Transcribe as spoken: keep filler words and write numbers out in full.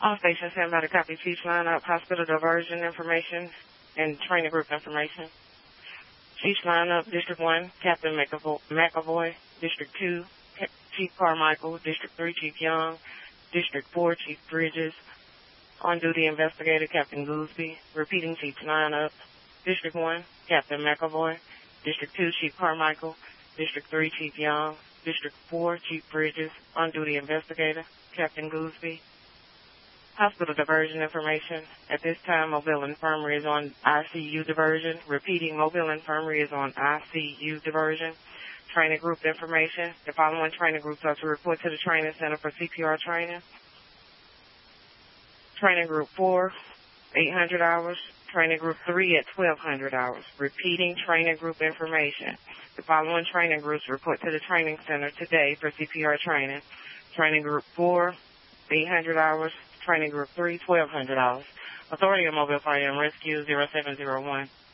All stations stand by to copy chief lineup, hospital diversion information, and training group information. Chief lineup, District one, Captain McAvo- McAvoy. District two, Chief Carmichael. District three, Chief Young. District four, Chief Bridges. On-duty investigator, Captain Gooseby. Repeating chief lineup. District one, Captain McAvoy. District two, Chief Carmichael. District three, Chief Young. District four, Chief Bridges. On-duty investigator, Captain Gooseby. Hospital diversion information. At this time, Mobile Infirmary is on I C U diversion. Repeating, Mobile Infirmary is on I C U diversion. Training group information. The following training groups are to report to the training center for C P R training. Training group four, eight hundred hours. Training group three at twelve hundred hours. Repeating training group information. The following training groups report to the training center today for C P R training. Training group four, eight hundred hours. Training group three, twelve hundred hours. Authority of Mobile Fire and Rescue zero seven zero one.